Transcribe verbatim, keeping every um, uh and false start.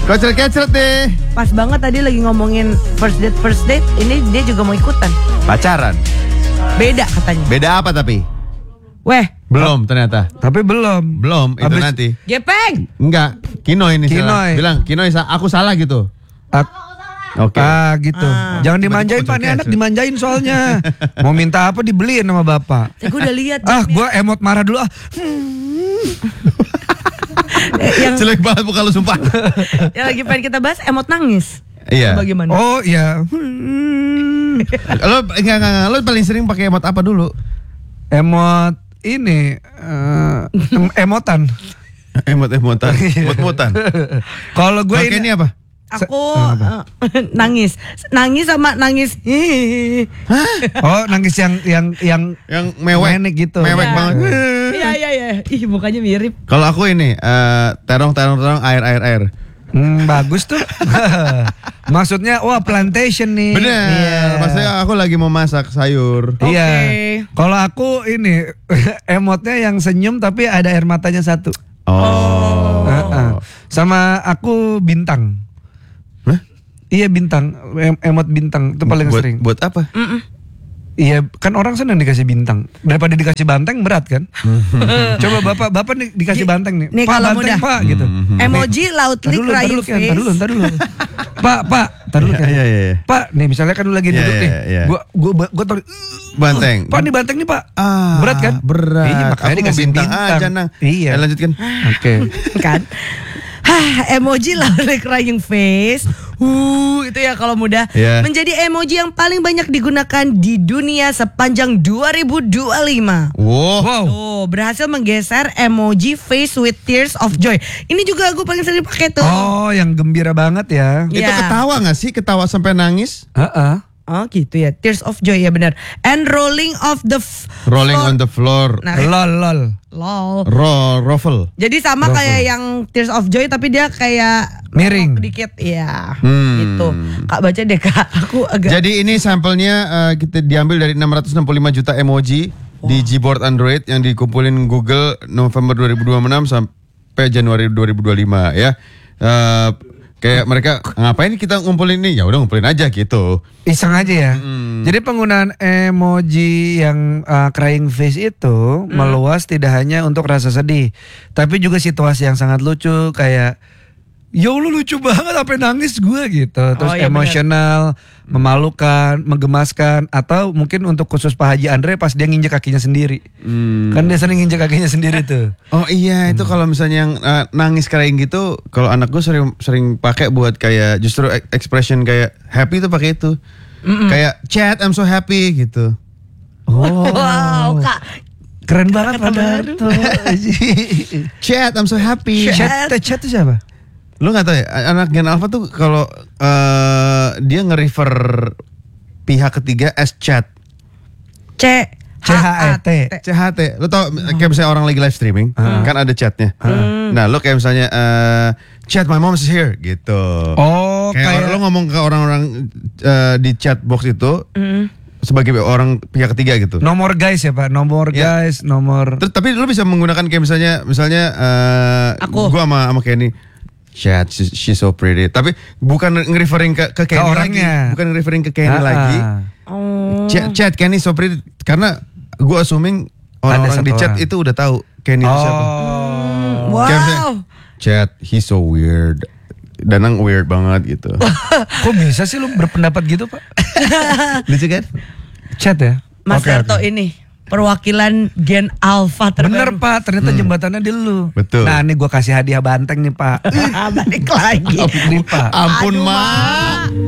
Kocret-kecret deh. Pas banget tadi lagi ngomongin first date first date, ini dia juga mau ikutan. Pacaran. Beda katanya. Beda apa tapi? Weh, Belum ternyata. Tapi belum. Belum, itu Abis- nanti. gepeng. Enggak, Kinoy ini salah. Kinoy. Bilang Kinoy sa- aku salah gitu. Ak- Oke. Ah gitu. Jangan dimanjain Pak, nih anak dimanjain soalnya. Mau minta apa dibeliin sama bapak. Eh, gue udah lihat. Ah, gua emot marah dulu ah. Eh, yang, Jelek banget muka lu sumpah. yang lagi pengen kita bahas emot nangis. Iya. Bagaimana? Oh iya. Lo enggak enggak enggak, lo paling sering pakai emot apa dulu? Emot ini eh, em- emotan. Emot-emotan, emot-emotan. Kalau gue Pakai ini ini apa? Aku eh, nangis, nangis sama nangis. Oh, nangis yang yang yang Yang mewek menek gitu. Mewek Iya. banget. Iya iya iya. Ih, mukanya mirip. Kalau aku ini eh, terong terong terong air air air. Hmm, bagus tuh. Maksudnya wah plantation nih. Bener. Iya. Maksudnya aku lagi mau masak sayur. Iya. Oke. Kalau aku ini emotnya yang senyum tapi ada air matanya satu. Oh. Heeh. Sama aku bintang. Hah? Iya bintang, em- emot bintang itu paling buat, sering. Buat apa? Iya, kan orang senang dikasih bintang. Daripada dikasih banteng berat kan? Coba bapak, bapak nih dikasih banteng nih. nih Pak kalau banteng mudah. pak gitu. Emoji Tar loudly dulu, tar crying dulu, Ken, face. tar dulu, tar dulu. Pak, pak, tar dulu kan. Iya, iya, iya. Pak, nih misalnya kan lu lagi Iya, duduk iya, nih. iya. Gua, gua, gua tar. Banteng. Pak nih banteng nih pak. Ah, berat kan? Berat. Iya, makanya Aku mau dikasih bintang, bintang. aja nang. Iya. Eh, lanjutkan. Oke. Kan? Hah, emoji loudly crying face. Uh, itu ya kalau mudah. Iya. Menjadi emoji yang paling banyak digunakan di dunia sepanjang dua ribu dua puluh lima. Wow. Wow. Tuh, berhasil menggeser emoji face with tears of joy. Ini juga gue paling sering pakai tuh. Oh, yang gembira banget ya. Itu Iya. ketawa gak sih? Ketawa sampai nangis? Heeh. Oh gitu ya, tears of joy ya benar. And rolling of the f- Rolling floor. on the floor. Nah, Lol lol. lol. Ro ruffle. Jadi sama kayak yang tears of joy tapi dia kayak Miring. dikit ya. Hmm. Gitu. Kak baca deh Kak. Aku agak Jadi ini sampelnya eh, kita diambil dari enam ratus enam puluh lima juta emoji di Gboard Android yang dikumpulin Google November dua ribu dua puluh enam sampai Januari dua ribu dua puluh lima ya. Eh, kayak mereka ngapain kita ngumpulin ini? Ya udah ngumpulin aja gitu. Iseng aja ya. Jadi penggunaan emoji yang uh, crying face itu meluas tidak hanya untuk rasa sedih, tapi juga situasi yang sangat lucu kayak ya lu lucu banget sampai nangis gue gitu. Terus Oh, iya emosional, memalukan, menggemaskan atau mungkin untuk khusus Pak Haji Andre pas dia nginjek kakinya sendiri. Kan dia sering nginjek kakinya sendiri tuh. Oh iya itu kalau misalnya yang eh, nangis kering gitu, kalau anak gue sering sering pakai buat kayak justru ek- expression kayak happy tuh pakai itu. Kayak chat I'm so happy gitu. Oh. wow, Kak. Keren banget Pak Darto. Chat I'm so happy. Chat, chat itu siapa? Lu nggak tahu ya anak Gen Alpha tuh kalau eh, dia nge-refer pihak ketiga as chat. C C H E T. C H T. Lu tau kayak misalnya orang lagi live streaming kan ada chatnya. Nah lu kayak misalnya eh, chat my mom is here gitu. Oh, kayak, kayak lu ngomong ke orang-orang eh, di chat box itu sebagai orang pihak ketiga gitu. nomor guys ya Pak, nomor Ya. guys, nomor. Terus tapi lu bisa menggunakan kayak misalnya misalnya eh, Aku. gua sama sama Kenny chat she, she's so pretty. Tapi bukan nge-referring ke ke Kenny lagi. orangnya. Bukan nge-referring ke Kenny Ah, lagi. ah. Oh. Chat, chat Kenny so pretty karena gua assuming orang-orang satu di chat orang. itu udah tahu Kenny itu siapa. Oh. Kayak misalnya, Wow. chat he's so weird. Danang weird banget gitu. Kok bisa sih lu berpendapat gitu Pak? Lucu kan? Chat ya? Mas Oke, Darto oke. ini perwakilan Gen Alpha terbaru. Bener Pak, ternyata jembatannya di lu. Betul. Nah nih gue kasih hadiah banteng nih Pak. Balik lagi. Nih Pak. Ampun, Aduh, Ma. Ma.